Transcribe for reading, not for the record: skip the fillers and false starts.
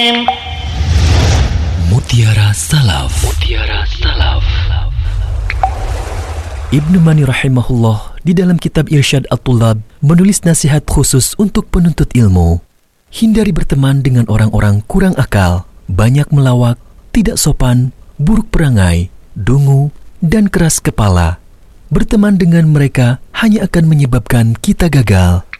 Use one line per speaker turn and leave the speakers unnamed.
Mutiara Salaf. Mutiara Salaf. Ibnu Mani rahimahullah di dalam kitab Irsyad At-Tullab menulis nasihat khusus untuk penuntut ilmu. Hindari berteman dengan orang-orang kurang akal, banyak melawak, tidak sopan, buruk perangai, dungu, dan keras kepala. Berteman dengan mereka hanya akan menyebabkan kita gagal.